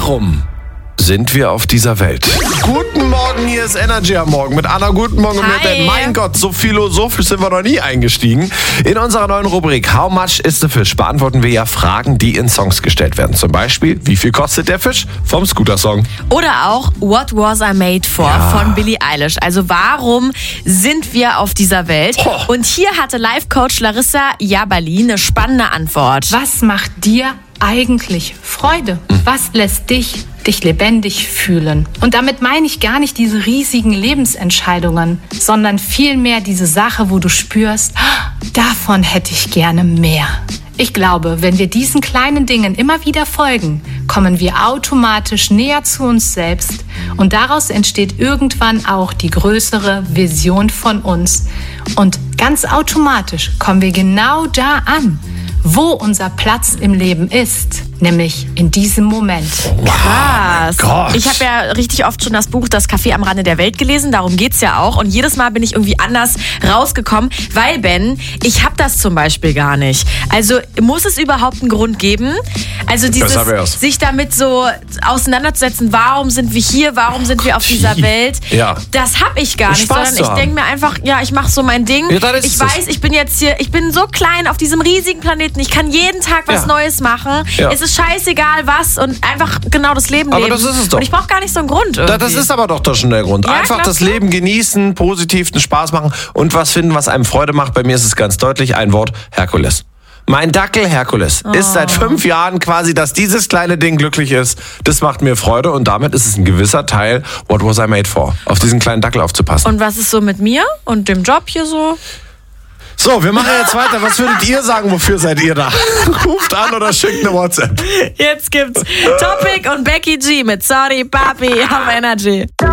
Warum sind wir auf dieser Welt? Guten Morgen, hier ist Energy am Morgen mit Anna. Guten Morgen und mir, Ben. Mein Gott, so philosophisch sind wir noch nie eingestiegen. In unserer neuen Rubrik How much is the fish beantworten wir ja Fragen, die in Songs gestellt werden. Zum Beispiel, wie viel kostet der Fisch? Vom Scooter-Song. Oder auch What Was I Made For von Billie Eilish. Also warum sind wir auf dieser Welt? Und hier hatte Life-Coach Larissa Jabali eine spannende Antwort. Was macht dir eigentlich Freude? Was lässt dich lebendig fühlen? Und damit meine ich gar nicht diese riesigen Lebensentscheidungen, sondern vielmehr diese Sache, wo du spürst, davon hätte ich gerne mehr. Ich glaube, wenn wir diesen kleinen Dingen immer wieder folgen, kommen wir automatisch näher zu uns selbst und daraus entsteht irgendwann auch die größere Vision von uns. Und ganz automatisch kommen wir genau da an, wo unser Platz im Leben ist, nämlich in diesem Moment. Krass. Gott. Ich habe ja richtig oft schon das Buch Das Café am Rande der Welt gelesen, darum geht's ja auch. Und jedes Mal bin ich irgendwie anders rausgekommen, weil, Ben, ich habe das zum Beispiel gar nicht. Also muss es überhaupt einen Grund geben? Also dieses sich damit so auseinanderzusetzen, warum sind wir hier, warum sind wir auf dieser Welt, das habe ich gar nicht. Sondern ich denke mir einfach, ja, ich mache so mein Ding. Ja, ich weiß, ich bin jetzt hier, ich bin so klein auf diesem riesigen Planeten, ich kann jeden Tag was Neues machen. Ja. Es ist scheißegal was und einfach genau das Leben leben. Aber das ist es doch. Und ich brauche gar nicht so einen Grund irgendwie. Das ist aber doch schon der Grund. Ja, einfach das Leben genießen, positiv den Spaß machen und was finden, was einem Freude macht. Bei mir ist es ganz deutlich ein Wort: Herkules. Mein Dackel Herkules ist seit 5 Jahren quasi, dass dieses kleine Ding glücklich ist. Das macht mir Freude und damit ist es ein gewisser Teil, what was I made for, auf diesen kleinen Dackel aufzupassen. Und was ist so mit mir und dem Job hier so? So, wir machen jetzt weiter. Was würdet ihr sagen, wofür seid ihr da? Ruft an oder schickt eine WhatsApp. Jetzt gibt's Topic und Becky G mit Sorry Papi auf Energy.